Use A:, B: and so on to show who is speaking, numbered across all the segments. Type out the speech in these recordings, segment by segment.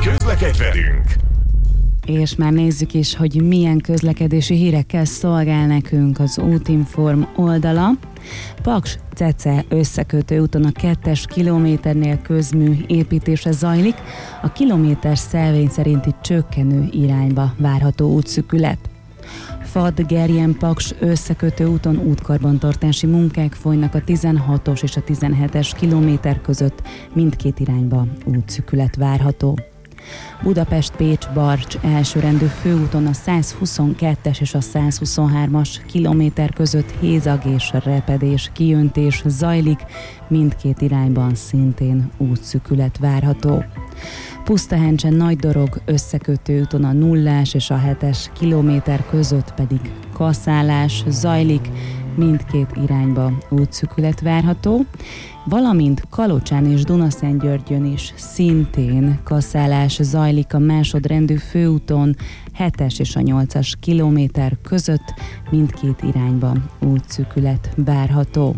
A: Közlekedj velünk!
B: És már nézzük is, hogy milyen közlekedési hírekkel szolgál nekünk az Útinform oldala. Paks-Cece összekötő úton a 2. kilométernél közmű építése zajlik, a kilométer szelvény szerinti csökkenő irányba várható útszűkület. Fad-Gerjen-Paks összekötő úton útkarbantartási munkák folynak a 16-os és a 17-es kilométer között, mindkét irányba útszűkület várható. Budapest-Pécs-Barcs elsőrendű főúton a 122-es és a 123-as kilométer között hézag és repedés, kiöntés zajlik, mindkét irányban szintén útszűkület várható. Pusztahencsen Nagydorog összekötő úton a 0-as és a 7-es kilométer között pedig kaszálás zajlik, mindkét irányba útszűkület várható, valamint Kalocsán és Dunaszentgyörgyön is szintén kaszálás zajlik a másodrendű főúton, 7-es és a 8-as kilométer között, mindkét irányba útszűkület várható.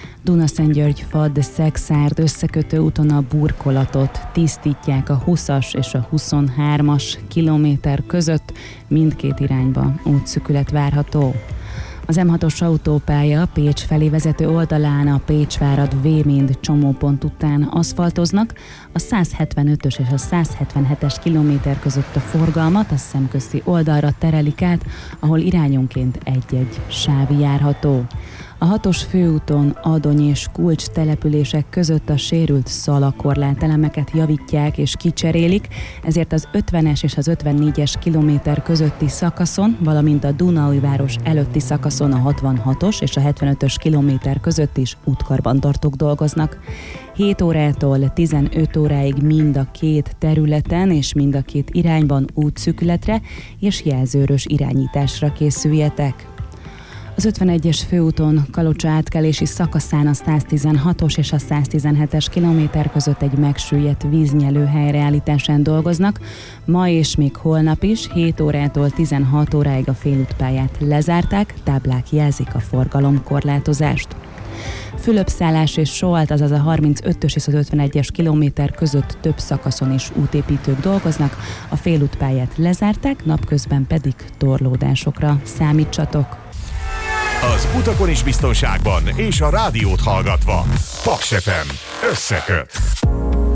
B: Dunaszentgyörgy-Fad-Szexárd összekötő úton a burkolatot tisztítják a 20-as és a 23-as kilométer között, mindkét irányba útszűkület várható. Az M6-os autópálya Pécs felé vezető oldalán a Pécsvárad-Vémind csomópont után aszfaltoznak, a 175-ös és a 177-es kilométer között a forgalmat a szemközti oldalra terelik át, ahol irányonként egy-egy sáv járható. A 6-os főúton Adony és Kulcs települések között a sérült szalakorlátelemeket javítják és kicserélik, ezért az 50-es és az 54-es kilométer közötti szakaszon, valamint a Dunaújváros előtti szakaszon a 66-os és a 75-ös kilométer között is útkarbantartók dolgoznak. 7 órától 15 óráig mind a két területen és mind a két irányban útszűkületre és jelzőrös irányításra készüljetek. Az 51-es főúton Kalocsa átkelési szakaszán a 116-os és a 117-es kilométer között egy megsüllyedt víznyelő helyreállításán dolgoznak. Ma és még holnap is 7 órától 16 óráig a félútpályát lezárták, táblák jelzik a forgalomkorlátozást. Fülöpszállás és Soalt, azaz a 35-ös és az 51-es kilométer között több szakaszon is útépítők dolgoznak, a félútpályát lezárták, napközben pedig torlódásokra számítsatok.
A: Az utakon is biztonságban és a rádiót hallgatva. Paks FM összeköt.